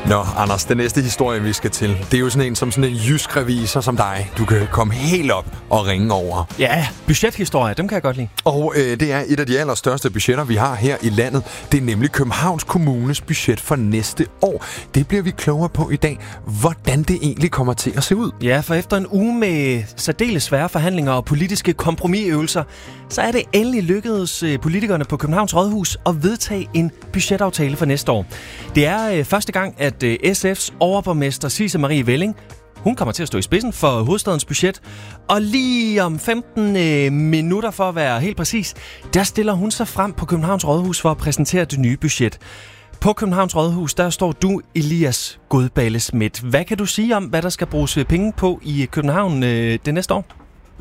Nå, Anders, den næste historie, vi skal til, det er jo sådan en som sådan en jysk revisor som dig. Du kan komme helt op og ringe over. Ja, budgethistorier, dem kan jeg godt lide. Og det er et af de allerstørste budgetter, vi har her i landet. Det er nemlig Københavns Kommunes budget for næste år. Det bliver vi klogere på i dag, hvordan det egentlig kommer til at se ud. Ja, for efter en uge med særdeles svære forhandlinger og politiske kompromisøvelser, så er det endelig lykkedes politikerne på Københavns Rådhus at vedtage en budgetaftale for næste år. Det er første gang, at SF's overborgmester Sisse Marie Velling, hun kommer til at stå i spidsen for hovedstadens budget. Og lige om 15 minutter, for at være helt præcis, der stiller hun sig frem på Københavns Rådhus for at præsentere det nye budget. På Københavns Rådhus, der står du, Elias Godballe Schmidt. Hvad kan du sige om, hvad der skal bruges penge på i København det næste år?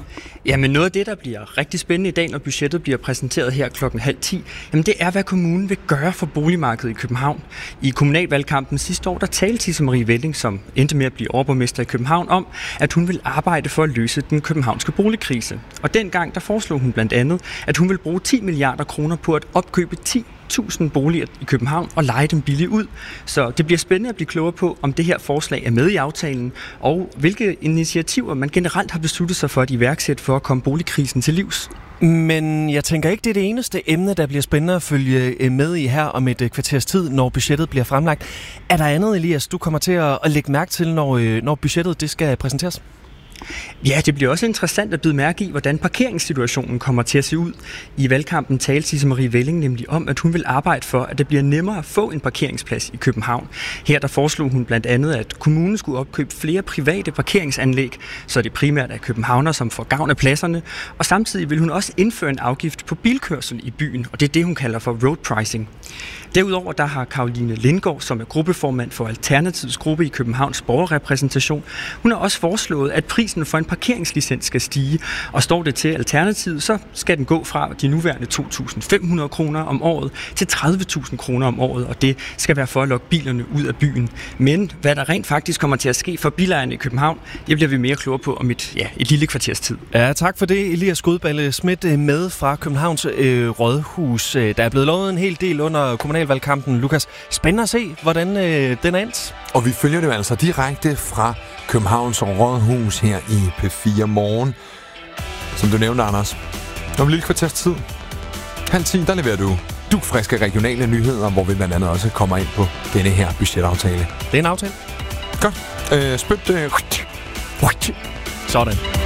Jamen noget af det, der bliver rigtig spændende i dag, når budgettet bliver præsenteret her 9:30, jamen det er, hvad kommunen vil gøre for boligmarkedet i København. I kommunalvalgkampen sidste år, der talte Sisse Marie Velling, som endte med at blive overborgmester i København, om, at hun vil arbejde for at løse den københavnske boligkrise. Og dengang, der foreslog hun blandt andet, at hun vil bruge 10 milliarder kroner på at opkøbe 10.000 boliger i København og leje dem billigt ud. Så det bliver spændende at blive klogere på, om det her forslag er med i aftalen, og hvilke initiativer man generelt har besluttet sig for at iværksætte for at komme boligkrisen til livs. Men jeg tænker ikke, det er det eneste emne, der bliver spændende at følge med i her om et kvarters tid, når budgettet bliver fremlagt. Er der andet, Elias, du kommer til at lægge mærke til, når budgettet det skal præsenteres? Ja, det bliver også interessant at bide mærke i, hvordan parkeringssituationen kommer til at se ud. I valgkampen talte Sisse Marie Velling nemlig om, at hun vil arbejde for, at det bliver nemmere at få en parkeringsplads i København. Her der foreslog hun blandt andet, at kommunen skulle opkøbe flere private parkeringsanlæg, så det primært er københavner, som får gavn af pladserne. Og samtidig vil hun også indføre en afgift på bilkørsel i byen, og det er det, hun kalder for road pricing. Derudover der har Caroline Lindgaard, som er gruppeformand for Alternativets gruppe i Københavns borgerrepræsentation, hun har også foreslået, at prisen for en parkeringslicens skal stige, og står det til Alternativet, så skal den gå fra de nuværende 2.500 kroner om året til 30.000 kroner om året, og det skal være for at lokke bilerne ud af byen. Men hvad der rent faktisk kommer til at ske for bilejerne i København, det bliver vi mere klogere på om et lille kvarters tid. Ja, tak for det, Elias Godballe Schmidt med fra Københavns Rådhus. Der er blevet lovet en hel del under kommunalvalgkampen. Lukas, spændende at se, hvordan den er endt. Og vi følger det altså direkte fra Københavns Rådhus her i P4 Morgen. Som du nævnte, Anders, om et lille kvarters tid, 9:30, der leverer du dugfriske regionale nyheder, hvor vi blandt andet også kommer ind på denne her budgetaftale. Det er en aftale. Godt. Spyt. Sådan.